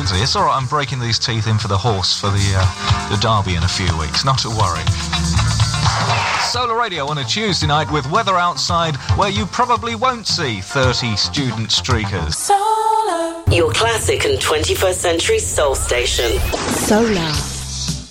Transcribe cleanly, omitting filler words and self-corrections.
Lindsay. It's all right, I'm breaking these teeth in for the horse for the derby in a few weeks. Not to worry. Solar Radio on a Tuesday night with weather outside where you probably won't see 30 student streakers. Solar. Your classic and 21st century soul station. Solar.